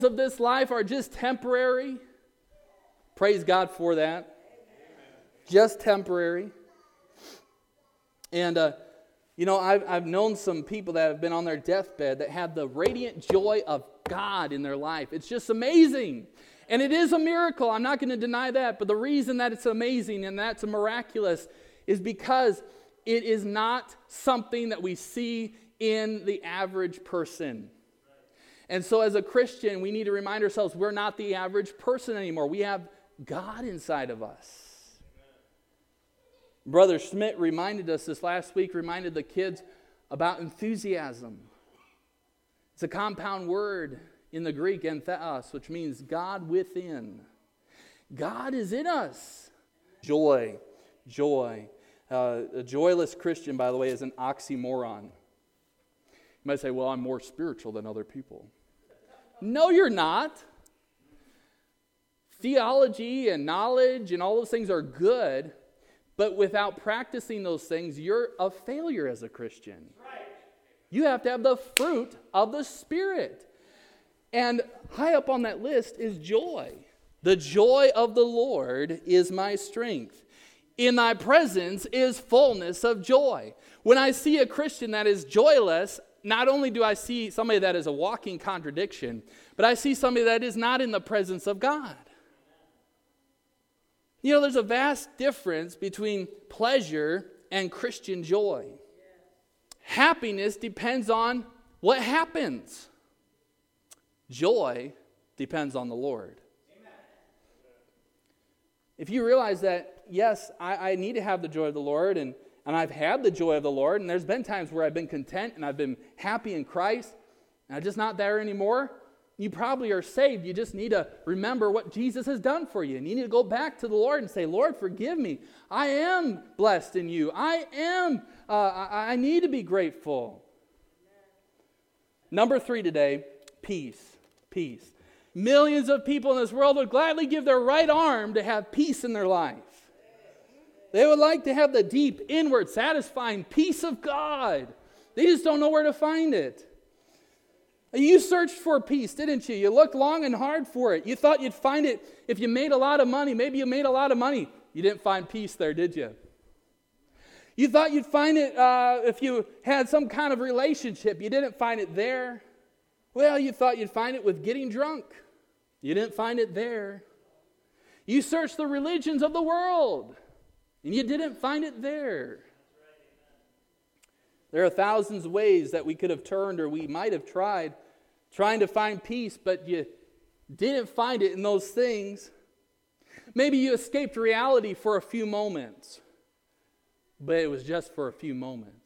of this life are just temporary. Praise God for that. Just temporary. And, I've known some people that have been on their deathbed that have the radiant joy of God in their life. It's just amazing. And it is a miracle. I'm not going to deny that. But the reason that it's amazing and that's miraculous is because it is not something that we see in the average person. And so as a Christian, we need to remind ourselves we're not the average person anymore. We have God inside of us. Brother Schmidt reminded us this last week, reminded the kids about enthusiasm. It's a compound word in the Greek, entheos, which means God within. God is in us. Joy. A joyless Christian, by the way, is an oxymoron. You might say, well, I'm more spiritual than other people. No, you're not. Theology and knowledge and all those things are good, but without practicing those things, you're a failure as a Christian. Right. You have to have the fruit of the Spirit. And high up on that list is joy. The joy of the Lord is my strength. In thy presence is fullness of joy. When I see a Christian that is joyless, not only do I see somebody that is a walking contradiction, but I see somebody that is not in the presence of God. You know, there's a vast difference between pleasure and Christian joy. Happiness depends on what happens. Joy depends on the Lord. If you realize that, yes, I need to have the joy of the Lord, and I've had the joy of the Lord, and there's been times where I've been content and I've been happy in Christ, and I'm just not there anymore, you probably are saved. You just need to remember what Jesus has done for you. And you need to go back to the Lord and say, Lord, forgive me. I am blessed in you. I need to be grateful. Number 3 today, peace. Peace. Millions of people in this world would gladly give their right arm to have peace in their life. They would like to have the deep, inward, satisfying peace of God. They just don't know where to find it. You searched for peace, didn't you? You looked long and hard for it. You thought you'd find it if you made a lot of money. Maybe you made a lot of money. You didn't find peace there, did you? You thought you'd find it if you had some kind of relationship. You didn't find it there. Well, you thought you'd find it with getting drunk. You didn't find it there. You searched the religions of the world, and you didn't find it there. There are thousands of ways that we could have turned, or we might have tried, trying to find peace, but you didn't find it in those things. Maybe you escaped reality for a few moments, but it was just for a few moments.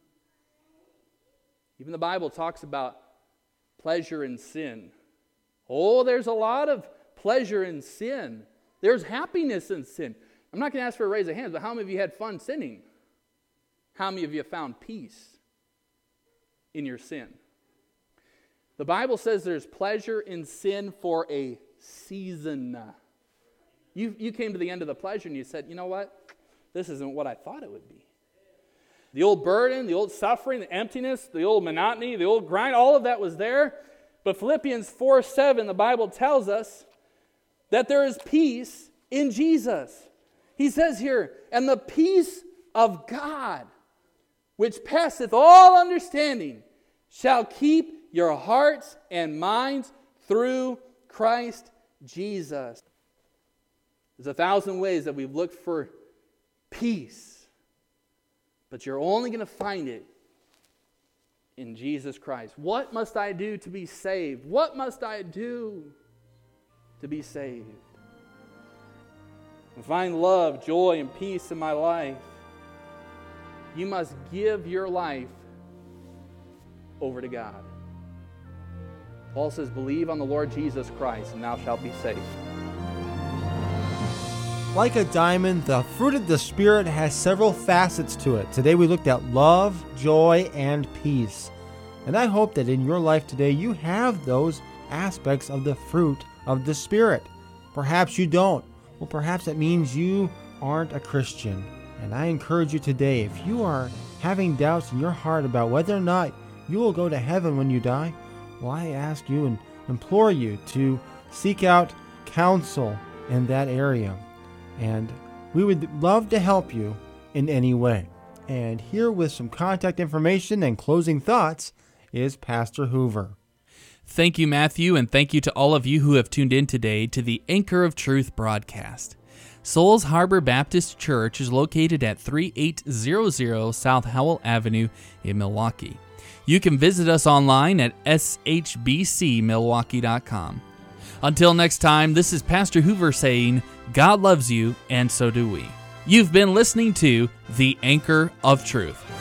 Even the Bible talks about pleasure in sin. Oh, there's a lot of pleasure in sin. There's happiness in sin. I'm not going to ask for a raise of hands, but how many of you had fun sinning? How many of you found peace in your sin? The Bible says there's pleasure in sin for a season. You came to the end of the pleasure and you said, you know what? This isn't what I thought it would be. The old burden, the old suffering, the emptiness, the old monotony, the old grind, all of that was there. But Philippians 4:7, the Bible tells us that there is peace in Jesus. He says here, and the peace of God, which passeth all understanding, shall keep your hearts and minds through Christ Jesus. There's 1,000 ways that we've looked for peace, but you're only going to find it in Jesus Christ. What must I do to be saved? What must I do to be saved? To find love, joy, and peace in my life, you must give your life over to God. Paul says, believe on the Lord Jesus Christ, and thou shalt be saved. Like a diamond, the fruit of the Spirit has several facets to it. Today we looked at love, joy, and peace. And I hope that in your life today you have those aspects of the fruit of the Spirit. Perhaps you don't. Well, perhaps that means you aren't a Christian. And I encourage you today, if you are having doubts in your heart about whether or not you will go to heaven when you die, well, I ask you and implore you to seek out counsel in that area. And we would love to help you in any way. And here with some contact information and closing thoughts is Pastor Hoover. Thank you, Matthew, and thank you to all of you who have tuned in today to the Anchor of Truth broadcast. Souls Harbor Baptist Church is located at 3800 South Howell Avenue in Milwaukee. You can visit us online at shbcmilwaukee.com. Until next time, this is Pastor Hoover saying, God loves you, and so do we. You've been listening to The Anchor of Truth.